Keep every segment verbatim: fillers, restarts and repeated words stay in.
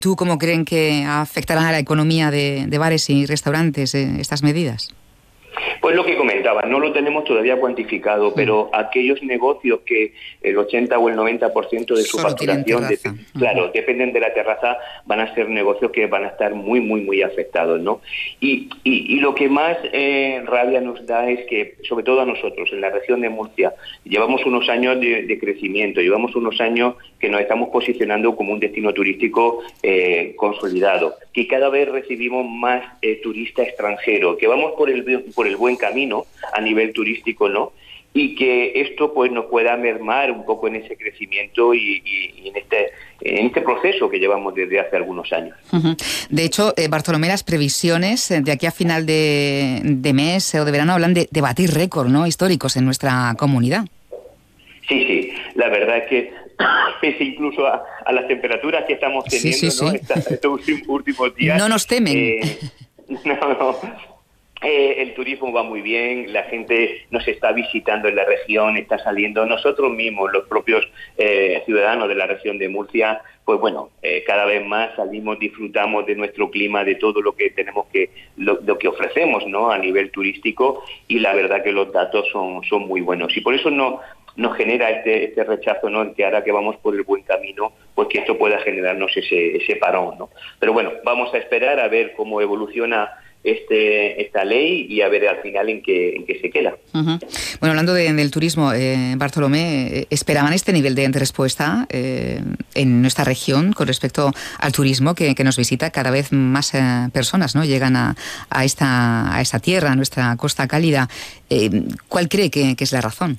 ¿Tú cómo creen que afectarán a la economía de, de bares y restaurantes eh, estas medidas? Pues lo que comentaba, no lo tenemos todavía cuantificado, pero aquellos negocios que el ochenta o el noventa por ciento de su Solo facturación, de, claro, uh-huh. dependen de la terraza, van a ser negocios que van a estar muy, muy, muy afectados, ¿no? Y, y, y lo que más eh, rabia nos da es que, sobre todo a nosotros, en la región de Murcia, llevamos unos años de, de crecimiento, llevamos unos años que nos estamos posicionando como un destino turístico eh, consolidado, que cada vez recibimos más eh, turista extranjero, que vamos por el, por el buen camino a nivel turístico, ¿no? Y que esto pues nos pueda mermar un poco en ese crecimiento y, y, y en este en este proceso que llevamos desde hace algunos años. Uh-huh. De hecho, eh, Bartolomé, las previsiones de aquí a final de, de mes o de verano hablan de, de batir récord, ¿no?, históricos en nuestra comunidad. Sí, sí, la verdad es que pese incluso a, a las temperaturas que estamos teniendo, sí, sí, ¿no? Sí. Esta, estos últimos días. No nos temen. Eh, no, no. Eh, el turismo va muy bien, la gente nos está visitando en la región, está saliendo, nosotros mismos, los propios eh, ciudadanos de la región de Murcia, pues bueno, eh, cada vez más salimos, disfrutamos de nuestro clima, de todo lo que tenemos que, lo, lo que ofrecemos, ¿no?, a nivel turístico, y la verdad que los datos son, son muy buenos. Y por eso no nos genera este, este rechazo, ¿no?, que ahora que vamos por el buen camino, pues que esto pueda generarnos ese, ese parón, ¿no? Pero bueno, vamos a esperar a ver cómo evoluciona Este, esta ley y a ver al final en qué, en qué se queda. Uh-huh. Bueno, hablando de, del turismo, eh, Bartolomé, ¿esperaban este nivel de respuesta eh, en nuestra región con respecto al turismo que, que nos visita? Cada vez más eh, personas, ¿no?, llegan a, a, esta, a esta tierra, a nuestra costa cálida. Eh, ¿Cuál cree que, que es la razón?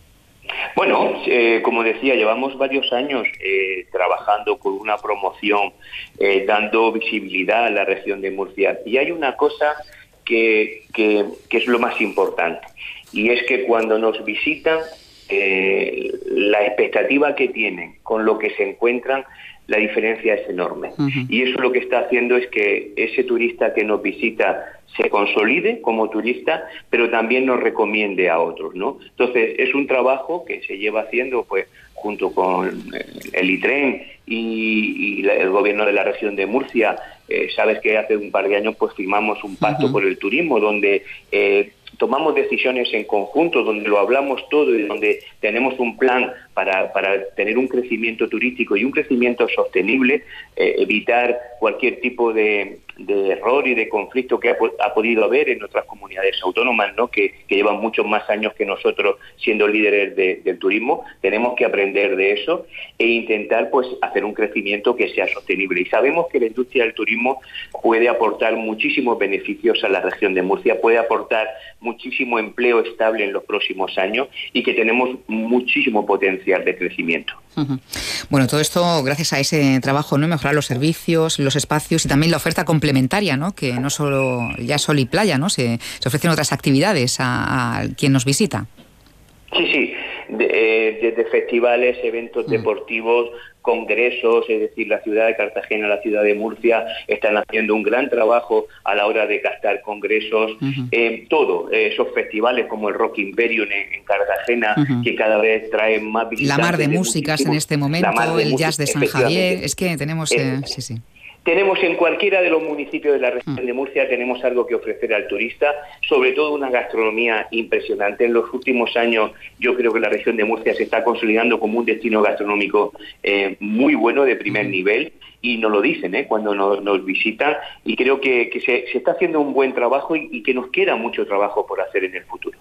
Bueno, eh, como decía, llevamos varios años eh, trabajando con una promoción, eh, dando visibilidad a la región de Murcia. Y hay una cosa que, que, que es lo más importante, y es que cuando nos visitan, eh, la expectativa que tienen con lo que se encuentran, la diferencia es enorme. Uh-huh. Y eso lo que está haciendo es que ese turista que nos visita se consolide como turista, pero también nos recomiende a otros, ¿no? Entonces, es un trabajo que se lleva haciendo pues junto con el ITREN y, y la, el gobierno de la región de Murcia. Eh, sabes que hace un par de años pues firmamos un pacto uh-huh. por el turismo, donde eh, tomamos decisiones en conjunto, donde lo hablamos todo y donde tenemos un plan para, para tener un crecimiento turístico y un crecimiento sostenible, eh, evitar cualquier tipo de, de error y de conflicto que ha, ha podido haber en nuestras comunidades autónomas, ¿no?, que, que llevan muchos más años que nosotros siendo líderes de, del turismo. Tenemos que aprender de eso e intentar pues hacer un crecimiento que sea sostenible. Y sabemos que la industria del turismo puede aportar muchísimos beneficios a la región de Murcia, puede aportar muchísimo empleo estable en los próximos años y que tenemos muchísimo potencial de crecimiento. Uh-huh. Bueno, todo esto gracias a ese trabajo, ¿no?, mejorar los servicios, los espacios y también la oferta complementaria, ¿no?, que no solo ya sol y playa, ¿no?, se, se ofrecen otras actividades a, a quien nos visita. Sí, sí, de, eh, desde festivales, eventos uh-huh. deportivos, congresos, es decir, la ciudad de Cartagena, la ciudad de Murcia están haciendo un gran trabajo a la hora de captar congresos, uh-huh. eh, todo, eh, esos festivales como el Rock Imperium en, en Cartagena, uh-huh. que cada vez traen más visitantes. La mar de, de músicas en este momento, el jazz de San Javier, es que tenemos... Eh, eh, sí, sí. Tenemos en cualquiera de los municipios de la región de Murcia, tenemos algo que ofrecer al turista, sobre todo una gastronomía impresionante. En los últimos años yo creo que la región de Murcia se está consolidando como un destino gastronómico eh, muy bueno, de primer nivel, y nos lo dicen ¿eh? cuando nos, nos visitan, y creo que, que se, se está haciendo un buen trabajo y, y que nos queda mucho trabajo por hacer en el futuro.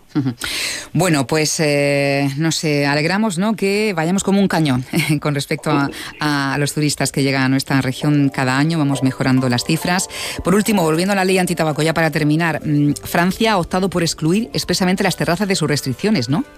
Bueno, pues eh, nos alegramos, ¿no?, que vayamos como un cañón con respecto a, a los turistas que llegan a nuestra región cada año. Vamos mejorando las cifras. Por último, volviendo a la ley antitabaco, ya para terminar, Francia ha optado por excluir expresamente las terrazas de sus restricciones, ¿no?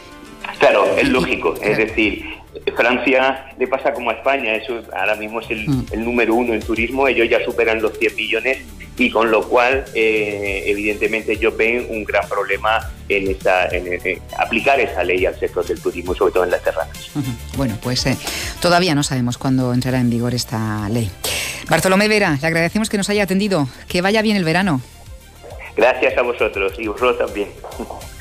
Claro, es lógico, es decir, Francia le pasa como a España, eso ahora mismo es el, el número uno en turismo, ellos ya superan los cien millones y con lo cual eh, evidentemente ellos ven un gran problema en, esa, en, en aplicar esa ley al sector del turismo, sobre todo en las terrazas. Uh-huh. Bueno, pues eh, todavía no sabemos cuándo entrará en vigor esta ley. Bartolomé Vera, le agradecemos que nos haya atendido, que vaya bien el verano. Gracias a vosotros y vosotros también.